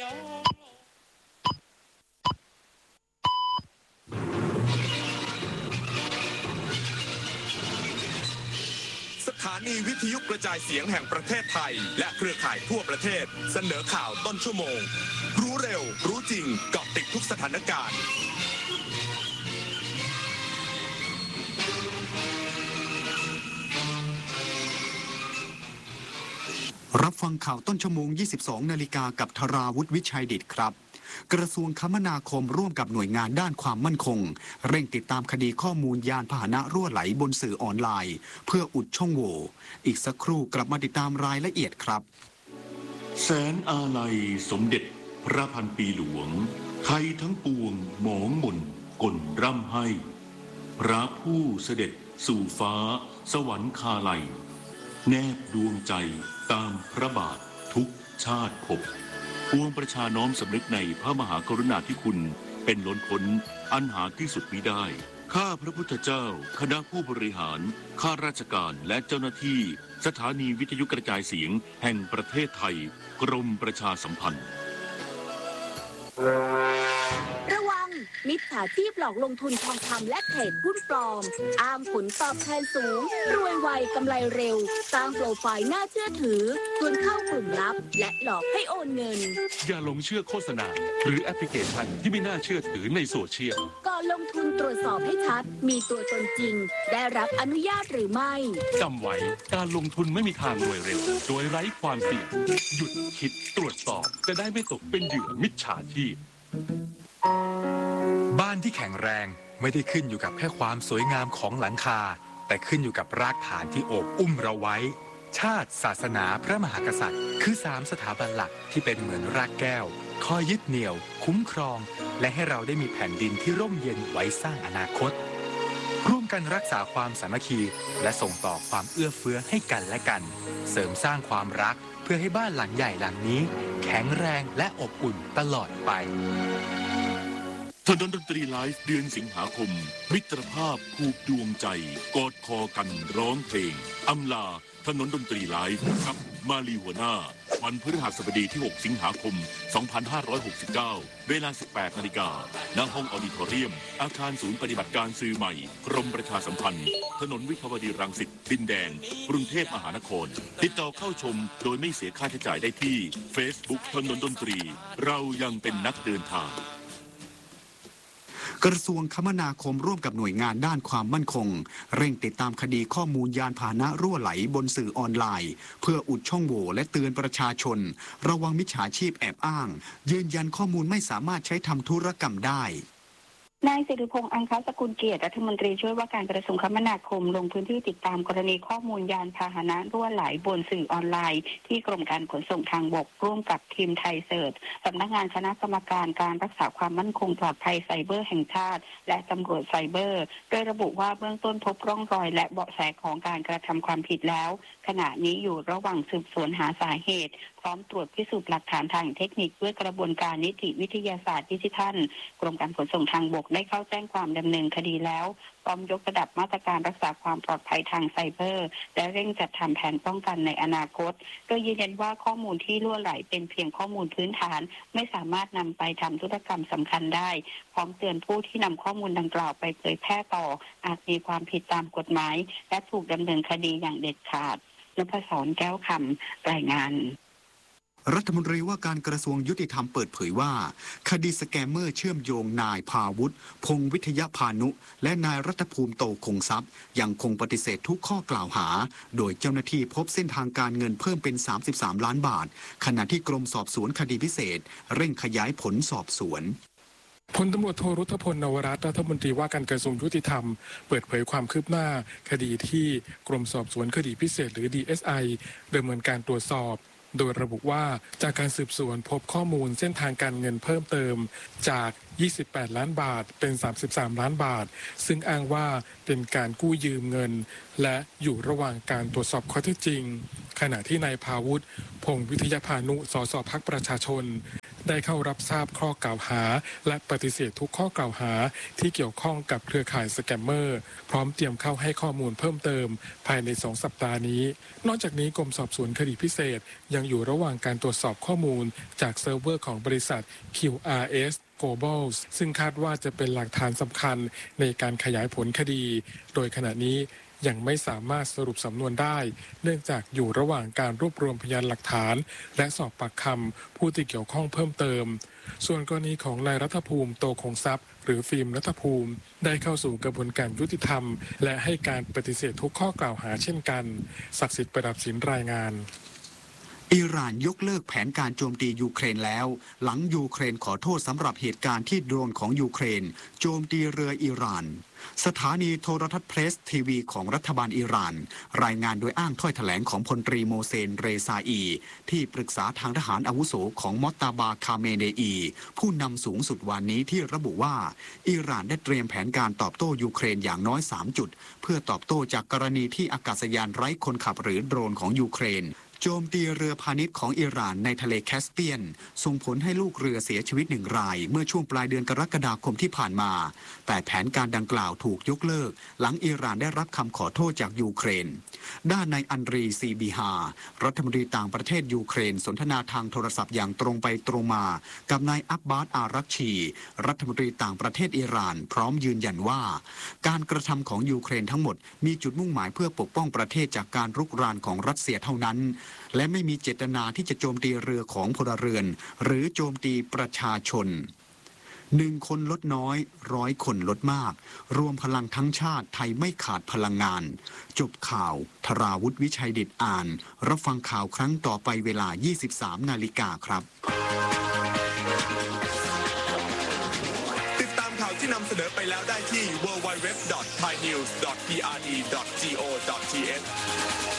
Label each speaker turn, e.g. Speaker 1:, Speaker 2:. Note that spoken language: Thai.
Speaker 1: สถานีวิทยุกระจายเสียงแห่งประเทศไทยและเครือข่ายทั่วประเทศเสนอข่าวต้นชั่วโมงรู้เร็วรู้จริงเกาะติดทุกสถานการณ์
Speaker 2: รับฟังข่าวต้นชั่วโมง 22 นาฬิกากับธราวุฒิวิชัยดิษฐ์ครับกระทรวงคมนาคมร่วมกับหน่วยงานด้านความมั่นคงเร่งติดตามคดีข้อมูลยานพาหนะรั่วไหลบนสื่อออนไลน์เพื่ออุดช่องโหว่อีกสักครู่กลับมาติดตามรายละเอียดครับ
Speaker 3: แสนอาลัยสมเด็จพระพันปีหลวงไทยทั้งปวงหมองหม่นกลร่ำให้พระผู้เสด็จสู่ฟ้าสวรรคาลัยแนบดวงใจตามพระบาททุกชาติภพปวงประชาน้อมสำนึกในพระมหากรุณาธิคุณเป็นล้นพ้นอันหาที่สุดมิได้ข้าพระพุทธเจ้าคณะผู้บริหารข้าราชการและเจ้าหน้าที่สถานีวิทยุกระจายเสียงแห่งประเทศไทยกรมประชาสัมพันธ์
Speaker 4: ระวังมิจฉาชีพหลอกลงทุนทองคำและเทรดหุ้นปลอมอ้างผลตอบแทนสูงรวยไวกำไรเร็วสร้างโปรไฟล์น่าเชื่อถือชวนเข้ากลุ่มลับและหลอกให้โอนเงิน
Speaker 5: อย่าหลงเชื่อโฆษณาหรือแอปพลิเคชันที่ไม่น่าเชื่อถือในโซเชียล
Speaker 4: ก่อนลงทุนตรวจสอบให้ชัดมีตัวตนจริงได้รับอนุญาตหรือไม่
Speaker 5: จำไว้การลงทุนไม่มีทางรวยเร็วโดยไร้ความเสี่ยงหยุดคิดตรวจสอบจะได้ไม่ตกเป็นเหยื่อมิจฉาชีพ
Speaker 6: บ้านที่แข็งแรงไม่ได้ขึ้นอยู่กับแค่ความสวยงามของหลังคาแต่ขึ้นอยู่กับรากฐานที่โอบอุ้มเราไว้ชาติศาสนาพระมหากษัตริย์คือ3สถาบันหลักที่เป็นเหมือนรากแก้วคอยยึดเหนี่ยวคุ้มครองและให้เราได้มีแผ่นดินที่ร่มเย็นไว้สร้างอนาคตร่วมกันรักษาความสามัคคีและส่งต่อความเอื้อเฟื้อให้กันและกันเสริมสร้างความรักเพื่อให้บ้านหลังใหญ่หลังนี้แข็งแรงและอบอุ่นตลอดไป
Speaker 3: ถนนดนตรีไลฟ์เดือนสิงหาคมมิตรภาพผูกดวงใจกอดคอกันร้องเพลงอำลาถนนดนตรีไลฟ์กับมาลีหัวหน้าวันพฤหัสบดีที่ 6 สิงหาคม 2569 เวลา 18 นาฬิกาณห้องออดิทอเรียมอาคารศูนย์ปฏิบัติการสื่อใหม่กรมประชาสัมพันธ์ถนนวิภาวดีรังสิตดินแดงกรุงเทพมหานครติดต่อเข้าชมโดยไม่เสียค่าใช้จ่ายได้ที่ Facebook ถนนดนตรีเรายังเป็นนักเดินทาง
Speaker 2: กระทรวงคมนาคมร่วมกับหน่วยงานด้านความมั่นคงเร่งติดตามคดีข้อมูลยานพาหนะรั่วไหลบนสื่อออนไลน์เพื่ออุดช่องโหว่และเตือนประชาชนระวังมิจฉาชีพแอบอ้างยืนยันข้อมูลไม่สามารถใช้ทำธุรกรรมได้
Speaker 7: นายสิริพงษ์อังคสกุลเกียรติรัฐมนตรีช่วยว่าการกระทรวงคมนาคมลงพื้นที่ติดตามกรณีข้อมูลยานพาหนะรั่วไหลบนสื่อออนไลน์ที่กรมการขนส่งทางบกร่วมกับทีมไทยเซิร์ชสำนักงานคณะกรรมการการรักษาความมั่นคงปลอดภัยไซเบอร์แห่งชาติและตำรวจไซเบอร์โดยระบุว่าเบื้องต้นพบร่องรอยและเบาะแสของการกระทำความผิดแล้วขณะนี้อยู่ระหว่างสืบสวนหาสาเหตุพร้อมตรวจพิสูจน์หลักฐานทางเทคนิคด้วยกระบวนการนิติวิทยาศาสตร์ดิจิทัลกรมการขนส่งทางบกได้เข้าแจ้งความดำเนินคดีแล้วพร้อมยกระดับมาตรการรักษาความปลอดภัยทางไซเบอร์และเร่งจัดทำแผนป้องกันในอนาคตโดยยืนยันว่าข้อมูลที่รั่วไหลเป็นเพียงข้อมูลพื้นฐานไม่สามารถนำไปทำธุรกรรมสำคัญได้พร้อมเตือนผู้ที่นำข้อมูลดังกล่าวไปเผยแพร่ต่ออาจมีความผิดตามกฎหมายและถูกดำเนินคดีอย่างเด็ดขาดนพศรแก้วคำรายงาน
Speaker 2: รัฐมนตรีว่าการกระทรวงยุติธรรมเปิดเผยว่าคดีสแกมเมอร์เชื่อมโยงนายพาวุฒิพงษ์วิทยาพานุและนายรัฐภูมิโตคงทรัพย์ยังคงปฏิเสธทุกข้อกล่าวหาโดยเจ้าหน้าที่พบเส้นทางการเงินเพิ่มเป็น33ล้านบาทขณะที่กรมสอบสวนคดีพิเศษเร่งขยายผลสอบสวน
Speaker 8: พลตำรวจโทรุทธพลนวรัตน์รัฐมนตรีว่าการกระทรวงยุติธรรมเปิดเผยความคืบหน้าคดีที่กรมสอบสวนคดีพิเศษหรือ DSI ดำเนินการตรวจสอบโดยระบุว่าจากการสืบสวนพบข้อมูลเส้นทางการเงินเพิ่มเติมจาก28ล้านบาทเป็น33ล้านบาทซึ่งอ้างว่าเป็นการกู้ยืมเงินและอยู่ระหว่างการตรวจสอบข้อเท็จจริงขณะที่นายพาวุฒิพงษ์วิทยาพานุสสพรรคประชาชนได้เข้ารับทราบข้อกล่าวหาและปฏิเสธทุกข้อกล่าวหาที่เกี่ยวข้องกับเครือข่ายสแกมเมอร์พร้อมเตรียมเข้าให้ข้อมูลเพิ่มเติมภายใน2 สัปดาห์นี้นอกจากนี้กรมสอบสวนคดีพิเศษยังอยู่ระหว่างการตรวจสอบข้อมูลจากเซิร์ฟเวอร์ของบริษัท QRS Global ซึ่งคาดว่าจะเป็นหลักฐานสำคัญในการขยายผลคดี โดยขณะนี้ยังไม่สามารถสรุปสำนวนได้เนื่องจากอยู่ระหว่างการรวบรวมพยานหลักฐานและสอบปากคำผู้ที่เกี่ยวข้องเพิ่มเติมส่วนกรณีของนายรัฐภูมิโตคงทรัพย์หรือฟิล์มรัฐภูมิได้เข้าสู่กระบวนการยุติธรรมและให้การปฏิเสธทุกข้อกล่าวหาเช่นกันศักดิ์สิทธิ์ประดับสินรายงาน
Speaker 2: อิหร่านยกเลิกแผนการโจมตียูเครนแล้วหลังยูเครนขอโทษสำหรับเหตุการณ์ที่โดรนของยูเครนโจมตีเรืออิหร่านสถานีโทรทัศน์เพรสทีวีของรัฐบาลอิหร่านรายงานโดยอ้างถ้อยแถลงของพลตรีโมเซนเรซาอีที่ปรึกษาทางทหารอาวุโสของมอตตาบาคาเมเนอีผู้นำสูงสุดวันนี้ที่ระบุว่าอิหร่านได้เตรียมแผนการตอบโต้ยูเครนอย่างน้อย3จุดเพื่อตอบโต้จากกรณีที่อากาศยานไร้คนขับหรือโดรนของยูเครนโจมตีเรือพาณิชย์ของอิหร่านในทะเลแคสเปียนส่งผลให้ลูกเรือเสียชีวิต1 รายเมื่อช่วงปลายเดือนกรกฎาคมที่ผ่านมาแต่แผนการดังกล่าวถูกยกเลิกหลังอิหร่านได้รับคำขอโทษจากยูเครนด้านนายอันรีซีบีฮารัฐมนตรีต่างประเทศยูเครนสนทนาทางโทรศัพท์อย่างตรงไปตรงมากับนายอับบาสอารักชีรัฐมนตรีต่างประเทศอิหร่านพร้อมยืนยันว่าการกระทำของยูเครนทั้งหมดมีจุดมุ่งหมายเพื่อปกป้องประเทศจากการรุกรานของรัสเซียเท่านั้นและไม่มีเจตนาที่จะโจมตีเรือของพลเรือนหรือโจมตีประชาชน1 คนลดน้อย100 คนลดมากรวมพลังทั้งชาติไทยไม่ขาดพลังงานจบข่าวธราวุฒิวิชัยดิษฐ์อ่านรับฟังข่าวครั้งต่อไปเวลา 23 นาฬิกาครับ
Speaker 1: ติดตามข่าวที่นำเสนอไปแล้วได้ที่ www.thainews.prd.go.th